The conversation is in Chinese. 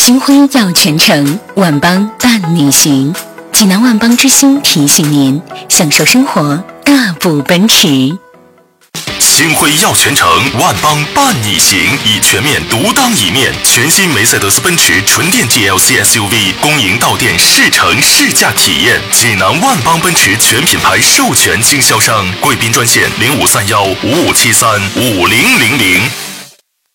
星辉耀全城，万邦伴你行。济南万邦之星提醒您，享受生活，大步奔驰。 星辉耀全城，万邦伴你行，以全面独当一面。全新梅赛德斯奔驰纯电 GLC SUV 公营到店试乘试驾体验。济南万邦奔驰全品牌授权经销商，贵宾专线053155735000。